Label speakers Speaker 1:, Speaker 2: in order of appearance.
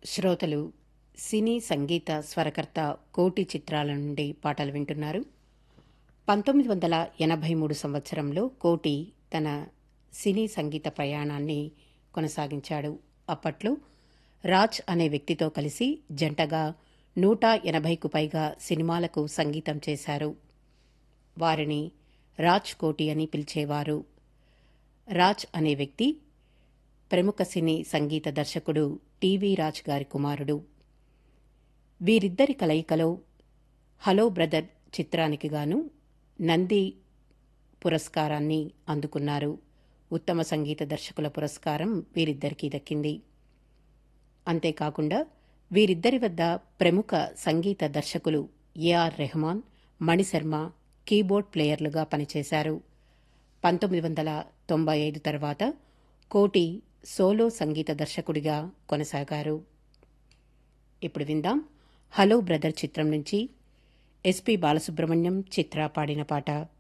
Speaker 1: శ్రోతలు సినీ సంగీత స్వరకర్త కోటి చిత్రాల నుండి పాటలు వింటున్నారు. 1983 సంవత్సరంలో కోటి తన సినీ సంగీత ప్రయాణాన్ని కొనసాగించాడు. అప్పట్లో రాజ్ అనే వ్యక్తితో కలిసి జంటగా 180కు పైగా సినిమాలకు సంగీతం చేశారు. వారిని రాజ్ కోటి అని పిలిచేవారు. రాజ్ అనే వ్యక్తి ప్రముఖ సినీ సంగీత దర్శకుడు టీవీ రాజ్ గారి కుమారుడు. వీరిద్దరి కలయికలో హలో బ్రదర్ చిత్రానికి గాను నంది పురస్కారాన్ని అందుకున్నారు. ఉత్తమ సంగీత దర్శకుల పురస్కారం వీరిద్దరికీ దక్కింది. అంతేకాకుండా వీరిద్దరి వద్ద ప్రముఖ సంగీత దర్శకులు ఏఆర్ రెహమాన్, మణిశర్మ కీబోర్డ్ ప్లేయర్లుగా పనిచేశారు. 1995 తర్వాత కోటి సోలో సంగీత దర్శకుడిగా కొనసాగారు. ఇప్పుడు విందాం హలో బ్రదర్ చిత్రం నుంచి ఎస్పి బాలసుబ్రహ్మణ్యం, చిత్ర పాడిన పాట.